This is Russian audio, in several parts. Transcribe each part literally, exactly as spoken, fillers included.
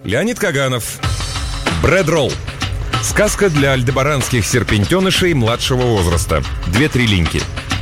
Леонид Каганов. Брэд-ролл. Сказка для альдебаранских серпентенышей младшего возраста. Две-три линьки.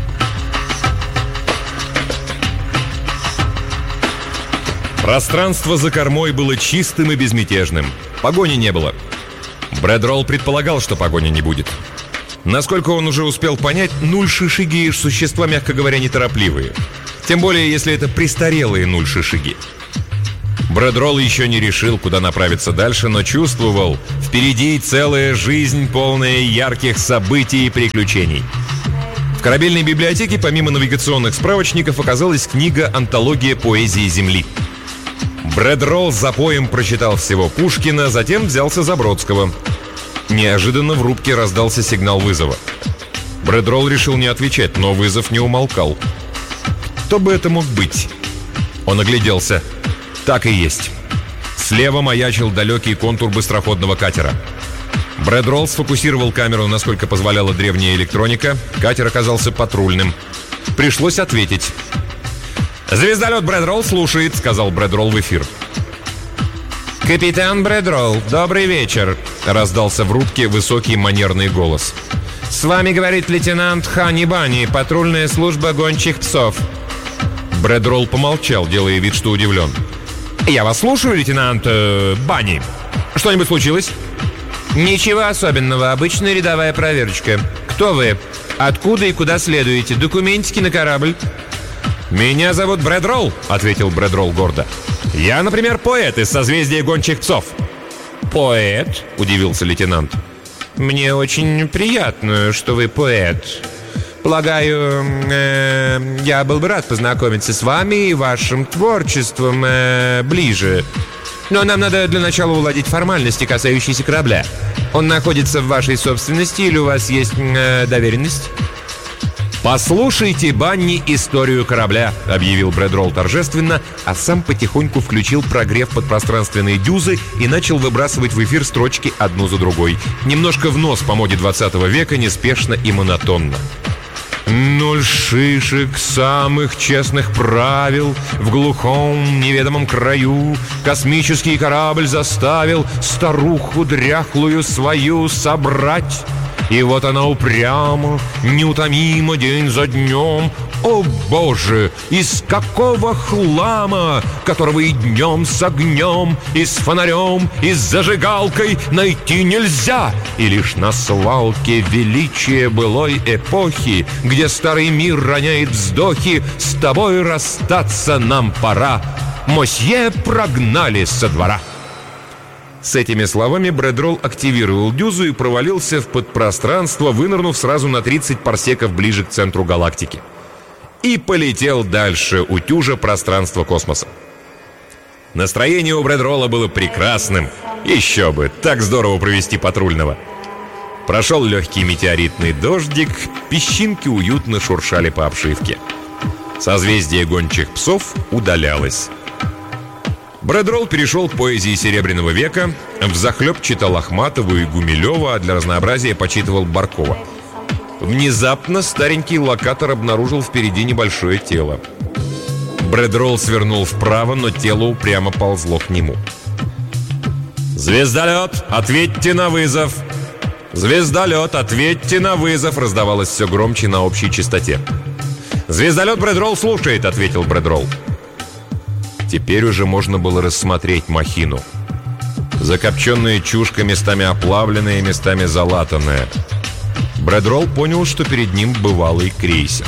Пространство за кормой было чистым и безмятежным. Погони не было. Брэд-ролл предполагал, что погони не будет. Насколько он уже успел понять, нуль-шишиги – существа, мягко говоря, неторопливые. Тем более, если это престарелые нуль-шишиги. Брэд-ролл еще не решил, куда направиться дальше, но чувствовал, впереди целая жизнь, полная ярких событий и приключений. В корабельной библиотеке, помимо навигационных справочников, оказалась книга «Антология поэзии Земли». Брэд-ролл за поем прочитал всего Пушкина, затем взялся за Бродского. Неожиданно в рубке раздался сигнал вызова. Брэд-ролл решил не отвечать, но вызов не умолкал. Кто бы это мог быть? Он огляделся. Так и есть. Слева маячил далекий контур быстроходного катера. Брэд-ролл сфокусировал камеру, насколько позволяла древняя электроника. Катер оказался патрульным. Пришлось ответить. «Звездолет Брэд-ролл слушает», — сказал Брэд-ролл в эфир. «Капитан Брэд-ролл, добрый вечер», — раздался в рубке высокий манерный голос. «С вами говорит лейтенант Хани-Бани, патрульная служба гончих псов». Брэд-ролл помолчал, делая вид, что удивлен. «Я вас слушаю, лейтенант э, Бани. Что-нибудь случилось?» «Ничего особенного, обычная рядовая проверочка. Кто вы? Откуда и куда следуете? Документики на корабль?» «Меня зовут Брэд-ролл», — ответил Брэд-ролл гордо. «Я, например, поэт из созвездия гончих псов». «Поэт?» — удивился лейтенант. «Мне очень приятно, что вы поэт. Полагаю, э, я был бы рад познакомиться с вами и вашим творчеством э, ближе. Но нам надо для начала уладить формальности, касающиеся корабля. Он находится в вашей собственности или у вас есть э, доверенность?» «Послушайте, Банни, историю корабля», — объявил Брэд-ролл торжественно, а сам потихоньку включил прогрев подпространственные дюзы и начал выбрасывать в эфир строчки одну за другой. Немножко в нос по моде двадцатого века, неспешно и монотонно. «Ноль шишек, самых честных правил, в глухом неведомом краю космический корабль заставил старуху дряхлую свою собрать. И вот она упрямо, неутомимо день за днем. О боже, из какого хлама, которого и днем с огнем, и с фонарем, и с зажигалкой найти нельзя. И лишь на свалке величия былой эпохи, где старый мир роняет вздохи, с тобой расстаться нам пора. Мосье прогнали со двора». С этими словами Брэд-ролл активировал дюзу и провалился в подпространство, вынырнув сразу на тридцать парсеков ближе к центру галактики. И полетел дальше, утюжа пространство космоса. Настроение у Брэд-ролла было прекрасным. Еще бы, так здорово провести патрульного. Прошел легкий метеоритный дождик, песчинки уютно шуршали по обшивке. Созвездие гончих псов удалялось. Брэд-ролл перешел к поэзии Серебряного века, взахлеб читал Ахматову и Гумилева, а для разнообразия почитывал Баркова. Внезапно старенький локатор обнаружил впереди небольшое тело. Брэд-ролл свернул вправо, но тело упрямо ползло к нему. «Звездолет, ответьте на вызов!» «Звездолет, ответьте на вызов!» раздавалось все громче на общей частоте. «Звездолет Брэд-ролл слушает», — ответил Брэд-ролл. Теперь уже можно было рассмотреть махину. Закопченная чушка, местами оплавленная, местами залатанная. Брэд-ролл понял, что перед ним бывалый крейсер.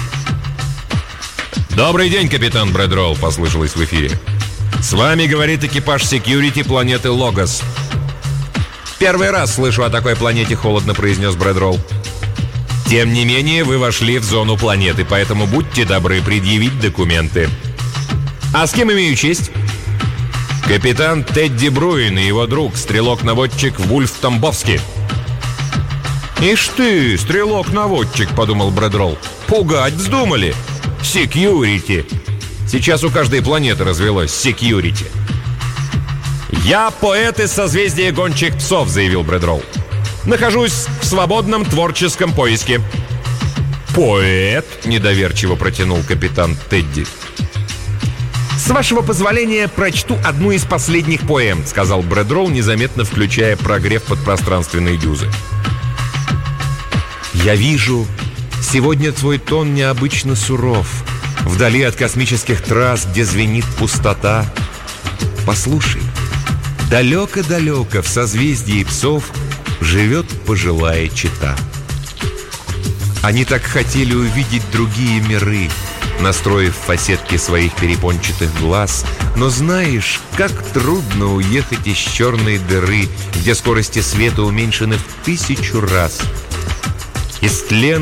«Добрый день, капитан Брэд-ролл», — послышалось в эфире. «С вами говорит экипаж секьюрити планеты Логос». «Первый раз слышу о такой планете», — холодно произнес Брэд-ролл. «Тем не менее, вы вошли в зону планеты, поэтому будьте добры предъявить документы». «А с кем имею честь?» «Капитан Тедди Бруин и его друг, стрелок-наводчик Вульф Тамбовский». «Ишь ты, стрелок-наводчик», — подумал Брэд-ролл. «Пугать вздумали? Секьюрити. Сейчас у каждой планеты развелось секьюрити». «Я поэт из созвездия гончих псов», — заявил Брэд-ролл. «Нахожусь в свободном творческом поиске». «Поэт?» — недоверчиво протянул капитан Тедди. «С вашего позволения прочту одну из последних поэм», — сказал Брэдролл, незаметно включая прогрев подпространственной дюзы. «Я вижу, сегодня твой тон необычно суров. Вдали от космических трасс, где звенит пустота. Послушай, далеко-далеко в созвездии псов живет пожилая чета. Они так хотели увидеть другие миры, настроив фасетки своих перепончатых глаз. Но знаешь, как трудно уехать из черной дыры, где скорости света уменьшены в тысячу раз. Из тлена